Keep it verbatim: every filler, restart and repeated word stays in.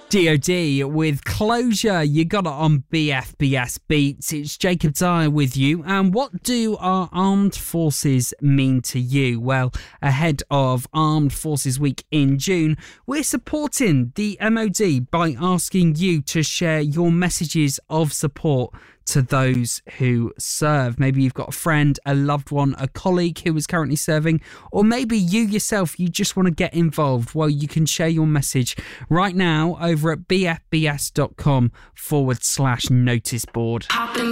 D O D with Closure. You got it on B F B S Beats. It's Jacob Dyer with you. And what do our armed forces mean to you? Well, ahead of Armed Forces Week in June, we're supporting the M O D by asking you to share your messages of support to those who serve. Maybe you've got a friend, a loved one, a colleague who is currently serving, or maybe you yourself, you just want to get involved. Well, you can share your message right now over at bfbs.com forward slash notice board.